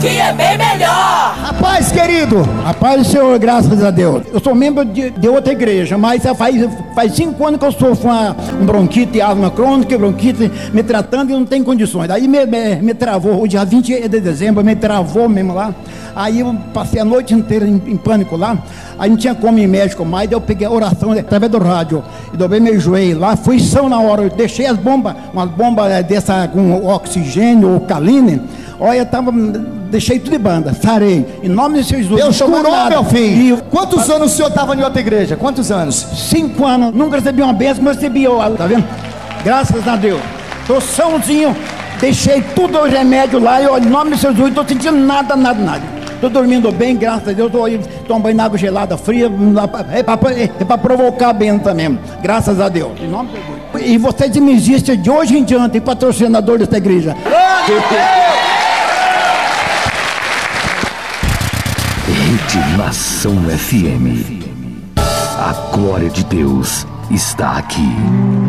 Que é bem melhor. Rapaz, querido, rapaz, Senhor, graças a Deus. Eu sou membro de outra igreja, mas faz 5 anos que eu sofro um bronquite, asma crônica, bronquite, me tratando e não tem condições. Aí me travou, o dia 20 de dezembro, me travou mesmo lá. Aí eu passei a noite inteira em pânico lá. Aí não tinha como ir médico mais, daí eu peguei a oração através do rádio e dobrei meu joelho lá, fui são na hora, eu deixei as bombas, umas bombas dessa com oxigênio ou caline. Olha, deixei tudo de banda, sarei. Em nome de Jesus. Deus curou, meu filho. Quantos anos o senhor estava em outra igreja? Quantos anos? 5 anos. Nunca recebi uma bênção, mas recebi outra, tá vendo? Graças a Deus. Tô sãozinho, deixei tudo o remédio lá e em nome de Jesus, não tô sentindo nada. Tô dormindo bem, graças a Deus. Tô banho água gelada, fria, é pra provocar a bênção mesmo. Graças a Deus. Em nome de Jesus. E vocês me existem de hoje em diante, patrocinador dessa igreja. Rede Nação FM. A glória de Deus está aqui.